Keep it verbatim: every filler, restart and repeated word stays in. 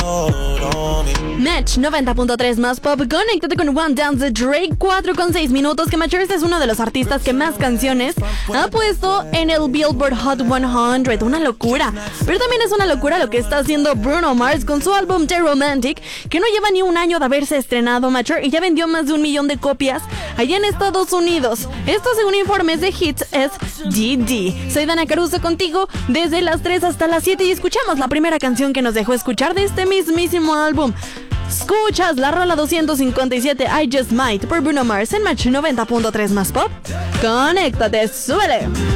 Match noventa punto tres más pop, conéctate con One Dance de Drake, cuatro con seis minutos, que Match es uno de los artistas que más canciones ha puesto en el Billboard Hot cien, una locura. Pero también es una locura lo que está haciendo Bruno Mars con su álbum The Romantic, que no lleva ni un año de haberse estrenado, Match, y ya vendió más de un millón de copias allá en Estados Unidos. Esto según informes de Hits es D D. Soy Dana Caruso contigo desde las tres hasta las siete y escuchamos la primera canción que nos dejó escuchar de este mismísimo álbum. Escuchas la rola doscientos cincuenta y siete I Just Might por Bruno Mars en Match noventa punto tres más pop. Conéctate, súbele.